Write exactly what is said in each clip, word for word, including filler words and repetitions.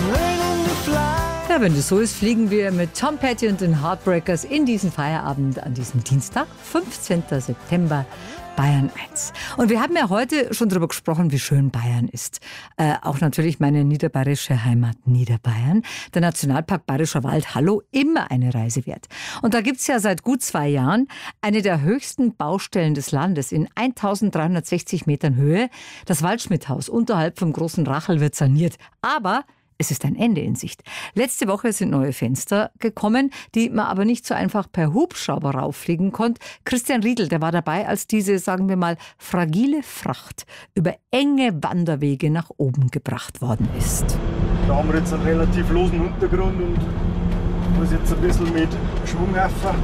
Ja, wenn das so ist, fliegen wir mit Tom Petty und den Heartbreakers in diesen Feierabend an diesem Dienstag, fünfzehnten September, Bayern eins. Und wir haben ja heute schon darüber gesprochen, wie schön Bayern ist. Äh, auch natürlich meine niederbayerische Heimat Niederbayern. Der Nationalpark Bayerischer Wald, hallo, immer eine Reise wert. Und da gibt's ja seit gut zwei Jahren eine der höchsten Baustellen des Landes in eintausenddreihundertsechzig Metern Höhe. Das Waldschmidthaus unterhalb vom Großen Rachel wird saniert. Aber es ist ein Ende in Sicht. Letzte Woche sind neue Fenster gekommen, die man aber nicht so einfach per Hubschrauber rauffliegen konnte. Christian Riedl, der war dabei, als diese, sagen wir mal, fragile Fracht über enge Wanderwege nach oben gebracht worden ist. Da haben wir jetzt einen relativ losen Untergrund und muss jetzt ein bisschen mit Schwung helfen.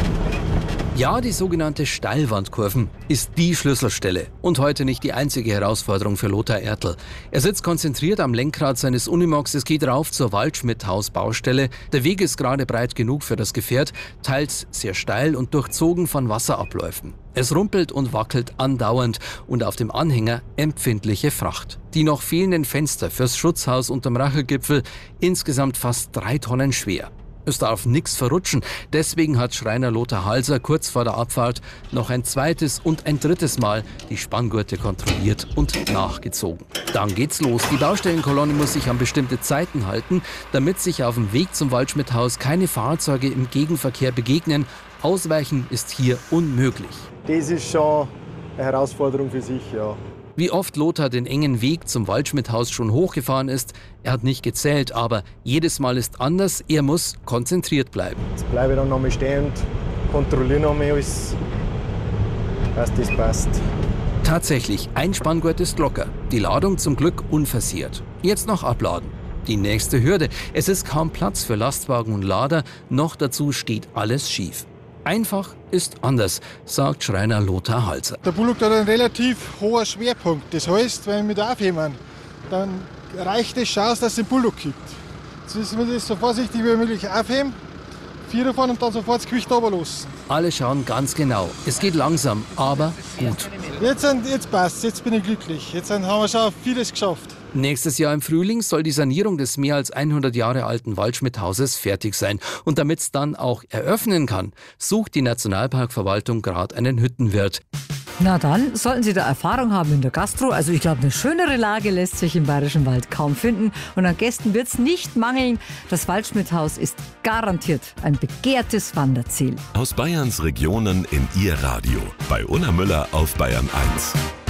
Ja, die sogenannte Steilwandkurven ist die Schlüsselstelle und heute nicht die einzige Herausforderung für Lothar Ertl. Er sitzt konzentriert am Lenkrad seines Unimogs, es geht rauf zur Waldschmidthaus-Baustelle. Der Weg ist gerade breit genug für das Gefährt, teils sehr steil und durchzogen von Wasserabläufen. Es rumpelt und wackelt andauernd und auf dem Anhänger empfindliche Fracht. Die noch fehlenden Fenster fürs Schutzhaus unterm Rachelgipfel, insgesamt fast drei Tonnen schwer. Es darf nichts verrutschen, deswegen hat Schreiner Lothar Halser kurz vor der Abfahrt noch ein zweites und ein drittes Mal die Spanngurte kontrolliert und nachgezogen. Dann geht's los. Die Baustellenkolonne muss sich an bestimmte Zeiten halten, damit sich auf dem Weg zum Waldschmidthaus keine Fahrzeuge im Gegenverkehr begegnen. Ausweichen ist hier unmöglich. Das ist schon eine Herausforderung für sich, ja. Wie oft Lothar den engen Weg zum Waldschmidthaus schon hochgefahren ist, er hat nicht gezählt, aber jedes Mal ist anders, er muss konzentriert bleiben. Jetzt bleibe ich dann nochmal stehen und kontrolliere nochmal alles, dass das passt. Tatsächlich, ein Spanngurt ist locker, die Ladung zum Glück unversehrt. Jetzt noch abladen. Die nächste Hürde, es ist kaum Platz für Lastwagen und Lader, noch dazu steht alles schief. Einfach ist anders, sagt Schreiner Lothar Halser. Der Bullock hat einen relativ hohen Schwerpunkt. Das heißt, wenn wir mit aufheben, dann reicht es schon aus, dass es den Bullock gibt. Jetzt müssen wir das so vorsichtig wie möglich aufheben, vier fahren und dann sofort das Gewicht runterlassen. Alle schauen ganz genau. Es geht langsam, aber gut. Jetzt, jetzt passt jetzt bin ich glücklich. Jetzt haben wir schon vieles geschafft. Nächstes Jahr im Frühling soll die Sanierung des mehr als hundert Jahre alten Waldschmidthauses fertig sein. Und damit es dann auch eröffnen kann, sucht die Nationalparkverwaltung gerade einen Hüttenwirt. Na dann sollten Sie da Erfahrung haben in der Gastro. Also ich glaube, eine schönere Lage lässt sich im Bayerischen Wald kaum finden. Und an Gästen wird es nicht mangeln. Das Waldschmidthaus ist garantiert ein begehrtes Wanderziel. Aus Bayerns Regionen in Ihr Radio. Bei Unna Müller auf Bayern eins.